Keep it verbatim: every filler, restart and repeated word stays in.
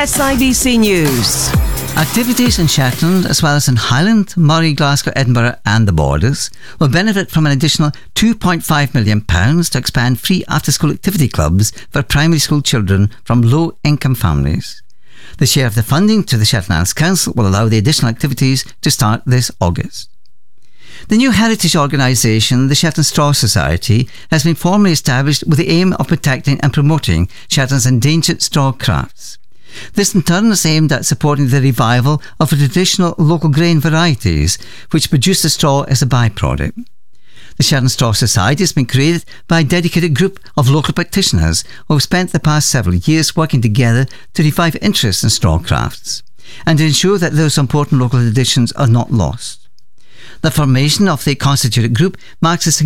S I B C News. Activities in Shetland, as well as in Highland, Moray, Glasgow, Edinburgh and the Borders, will benefit from an additional two point five million pounds to expand free after-school activity clubs for primary school children from low-income families. The share of the funding to the Shetland Islands Council will allow the additional activities to start this August. The new heritage organisation, the Shetland Straw Society, has been formally established with the aim of protecting and promoting Shetland's endangered straw crafts. This in turn is aimed at supporting the revival of the traditional local grain varieties which produce the straw as a byproduct. The Shetland Straw Society has been created by a dedicated group of local practitioners who have spent the past several years working together to revive interest in straw crafts and to ensure that those important local traditions are not lost. The formation of the constituted group marks a